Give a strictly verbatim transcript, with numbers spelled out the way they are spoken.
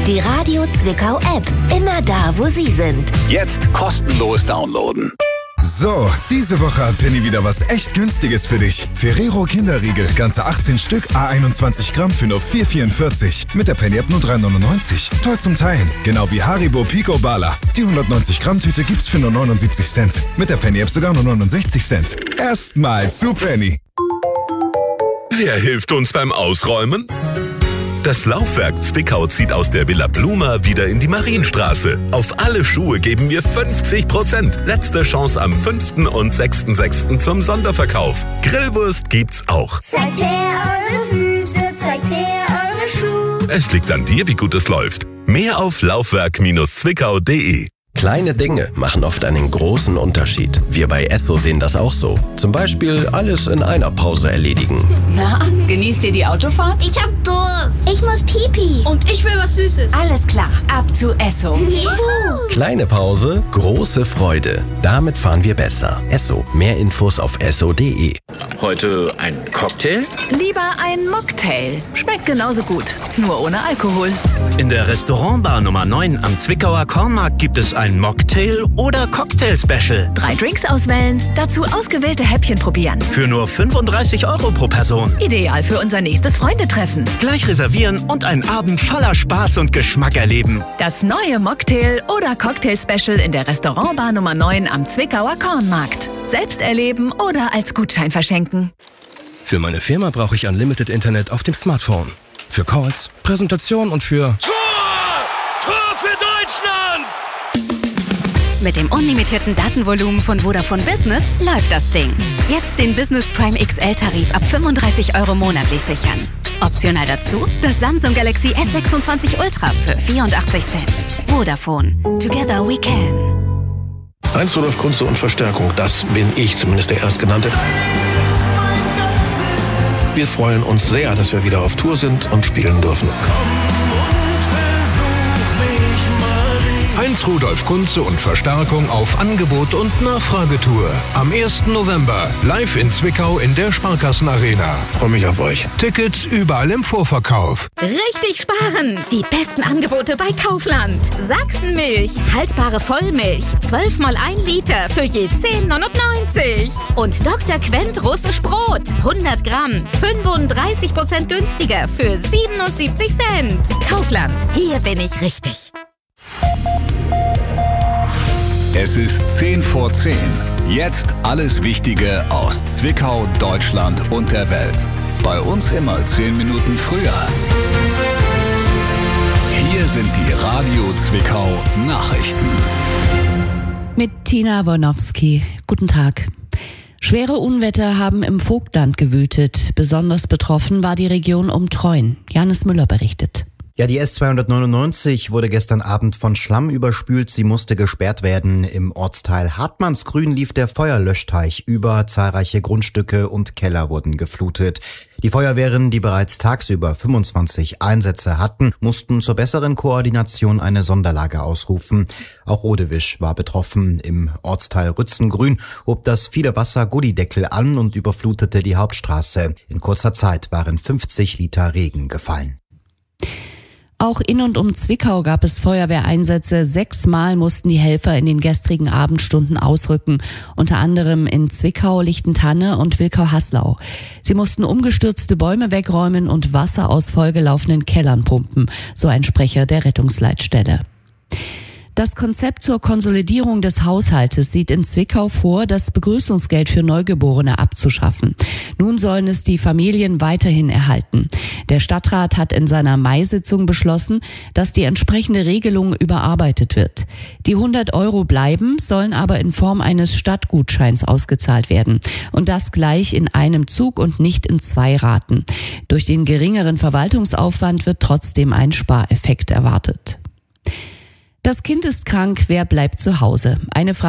Die Radio Zwickau App. Immer da, wo Sie sind. Jetzt kostenlos downloaden. So, diese Woche hat Penny wieder was echt Günstiges für dich. Ferrero Kinderriegel, ganze achtzehn Stück, à einundzwanzig Gramm für nur vier vierundvierzig. Mit der Penny-App nur drei neunundneunzig. Toll zum Teilen. Genau wie Haribo Pico Bala. Die hundertneunzig Gramm Tüte gibt's für nur neunundsiebzig Cent. Mit der Penny-App sogar nur neunundsechzig Cent. Erstmal zu Penny. Wer hilft uns beim Ausräumen? Das Laufwerk Zwickau zieht aus der Villa Bluma wieder in die Marienstraße. Auf alle Schuhe geben wir fünfzig Prozent. Letzte Chance am fünften und sechsten sechsten zum Sonderverkauf. Grillwurst gibt's auch. Zeigt her eure Füße, zeigt her eure Schuhe. Es liegt an dir, wie gut es läuft. Mehr auf laufwerk Zwickau punkt de. Kleine Dinge machen oft einen großen Unterschied. Wir bei Esso sehen das auch so. Zum Beispiel alles in einer Pause erledigen. Na, genießt ihr die Autofahrt? Ich hab Durst. Ich muss Pipi. Und ich will was Süßes. Alles klar, ab zu Esso. Juhu. Kleine Pause, große Freude. Damit fahren wir besser. Esso. Mehr Infos auf esso punkt de. Heute ein Cocktail? Lieber ein Mocktail. Schmeckt genauso gut, nur ohne Alkohol. In der Restaurantbar Nummer neun am Zwickauer Kornmarkt gibt es ein Mocktail oder Cocktail-Special. Drei Drinks auswählen, dazu ausgewählte Häppchen probieren. Für nur fünfunddreißig Euro pro Person. Ideal für unser nächstes Freundetreffen. Gleich reservieren und einen Abend voller Spaß und Geschmack erleben. Das neue Mocktail oder Cocktail-Special in der Restaurantbar Nummer neun am Zwickauer Kornmarkt. Selbst erleben oder als Gutschein verschenken. Für meine Firma brauche ich Unlimited Internet auf dem Smartphone. Für Calls, Präsentation und für... Tor! Tor für Deutschland! Mit dem unlimitierten Datenvolumen von Vodafone Business läuft das Ding. Jetzt den Business Prime X L-Tarif ab fünfunddreißig Euro monatlich sichern. Optional dazu das Samsung Galaxy S sechsundzwanzig Ultra für vierundachtzig Cent. Vodafone. Together we can. Heinz Rudolf Kunze und Verstärkung, das bin ich, zumindest der Erstgenannte. Wir freuen uns sehr, dass wir wieder auf Tour sind und spielen dürfen. Heinz Rudolf Kunze und Verstärkung auf Angebot- und Nachfragetour. Am ersten November live in Zwickau in der Sparkassenarena. Freue mich auf euch. Tickets überall im Vorverkauf. Richtig sparen! Die besten Angebote bei Kaufland. Sachsenmilch, haltbare Vollmilch, zwölf mal ein Liter für je zehn neunundneunzig. Und Doktor Quent russisch Brot, hundert Gramm, fünfunddreißig Prozent günstiger für siebenundsiebzig Cent. Kaufland, hier bin ich richtig. Es ist zehn vor zehn. Jetzt alles Wichtige aus Zwickau, Deutschland und der Welt. Bei uns immer zehn Minuten früher. Hier sind die Radio Zwickau Nachrichten. Mit Tina Wornowski. Guten Tag. Schwere Unwetter haben im Vogtland gewütet. Besonders betroffen war die Region um Treuen. Janis Müller berichtet. Ja, die S zweihundertneunundneunzig wurde gestern Abend von Schlamm überspült. Sie musste gesperrt werden. Im Ortsteil Hartmannsgrün lief der Feuerlöschteich über. Zahlreiche Grundstücke und Keller wurden geflutet. Die Feuerwehren, die bereits tagsüber fünfundzwanzig Einsätze hatten, mussten zur besseren Koordination eine Sonderlage ausrufen. Auch Rodewisch war betroffen. Im Ortsteil Rützengrün hob das viele Wasser Gullideckel an und überflutete die Hauptstraße. In kurzer Zeit waren fünfzig Liter Regen gefallen. Auch in und um Zwickau gab es Feuerwehreinsätze. Sechsmal mussten die Helfer in den gestrigen Abendstunden ausrücken. Unter anderem in Zwickau, Lichtentanne und Wilkau-Haslau. Sie mussten umgestürzte Bäume wegräumen und Wasser aus vollgelaufenen Kellern pumpen, so ein Sprecher der Rettungsleitstelle. Das Konzept zur Konsolidierung des Haushaltes sieht in Zwickau vor, das Begrüßungsgeld für Neugeborene abzuschaffen. Nun sollen es die Familien weiterhin erhalten. Der Stadtrat hat in seiner Mai-Sitzung beschlossen, dass die entsprechende Regelung überarbeitet wird. Die hundert Euro bleiben, sollen aber in Form eines Stadtgutscheins ausgezahlt werden. Und das gleich in einem Zug und nicht in zwei Raten. Durch den geringeren Verwaltungsaufwand wird trotzdem ein Spareffekt erwartet. Das Kind ist krank, wer bleibt zu Hause? Eine Frage